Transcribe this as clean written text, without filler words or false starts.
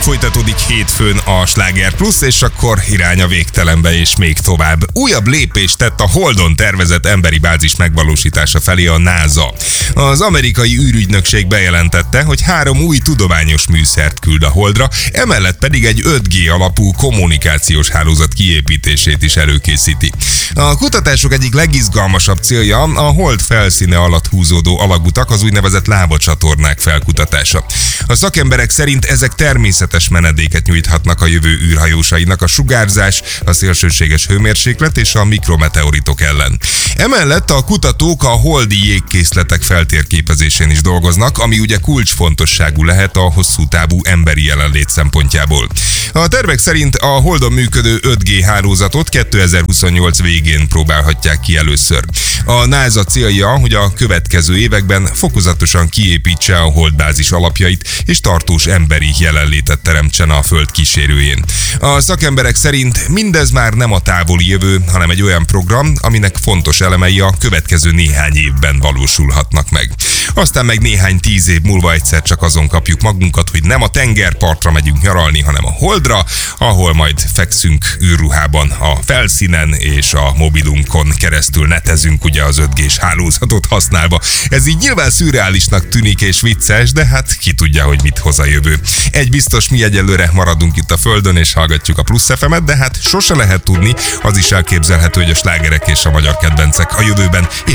Folytatódik hétfőn a Sláger Plus, és akkor irány a végtelenbe és még tovább. Újabb lépést tett a Holdon tervezett emberi bázis megvalósítása felé a NASA. Az amerikai űrügynökség bejelentette, hogy 3 új tudományos műszert küld a Holdra, emellett pedig egy 5G alapú kommunikációs hálózat kiépítését is előkészíti. A kutatások egyik legizgalmasabb célja a Hold felszíne alatt húzódó alagutak, az úgynevezett lávacsatornák felkutatása. A szakemberek szerint ezek természetes menedéket nyújthatnak a jövő űrhajósainak a sugárzás, a szélsőséges hőmérséklet és a mikrometeoritok ellen. Emellett a kutatók a holdi jégkészletek feltérképezésén is dolgoznak, ami ugye kulcsfontosságú lehet a hosszú távú emberi jelenlét szempontjából. A tervek szerint a Holdon működő 5G hálózatot 2028 végén próbálhatják ki először. A NASA célja, hogy a következő években fokozatosan kiépítse a holdbázis alapjait és tartós emberi jelenlétet teremtsen a Föld kísérőjén. A szakemberek szerint mindez már nem a távoli jövő, hanem egy olyan program, aminek fontos elemei a következő néhány évben valósulhatnak meg. Aztán meg néhány 10 év múlva egyszer csak azon kapjuk magunkat, hogy nem a tengerpartra megyünk nyaralni, hanem a Holdra, ahol majd fekszünk űrruhában a felszínen, és a mobilunkon keresztül netezünk ugye az 5G-s hálózatot használva. Ez így nyilván szürreálisnak tűnik és vicces, de hát ki tudja, hogy mit hoz a jövő. Egy biztos, mi egyelőre maradunk itt a Földön és hallgatjuk a Plusz FM-et, de hát sose lehet tudni, az is elképzelhető, hogy a slágerek és a magyar kedvencek a jövőben